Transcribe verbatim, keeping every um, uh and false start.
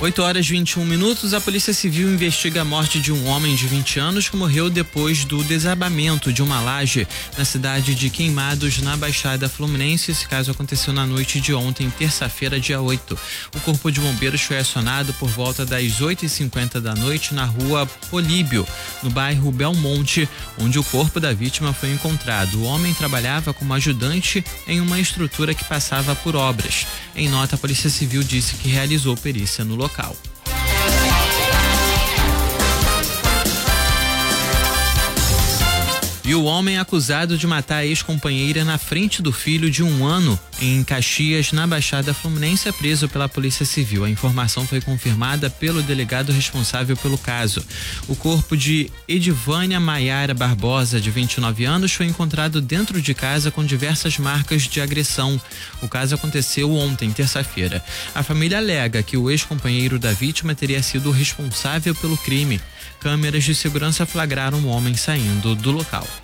oito horas e vinte e um minutos, a Polícia Civil investiga a morte de um homem de vinte anos que morreu depois do desabamento de uma laje na cidade de Queimados, na Baixada Fluminense. Esse caso aconteceu na noite de ontem, terça-feira, dia oito. O Corpo de Bombeiros foi acionado por volta das oito e cinquenta da noite na rua Políbio, no bairro Belmonte, onde o corpo da vítima foi encontrado. O homem trabalhava como ajudante em uma estrutura que passava por obras. Em nota, a Polícia Civil disse que realizou perícia no local. E o homem acusado de matar a ex-companheira na frente do filho de um ano em Caxias, na Baixada Fluminense, é preso pela Polícia Civil. A informação foi confirmada pelo delegado responsável pelo caso. O corpo de Edivânia Maiara Barbosa, de vinte e nove anos, foi encontrado dentro de casa com diversas marcas de agressão. O caso aconteceu ontem, terça-feira. A família alega que o ex-companheiro da vítima teria sido o responsável pelo crime. Câmeras de segurança flagraram o homem saindo do local.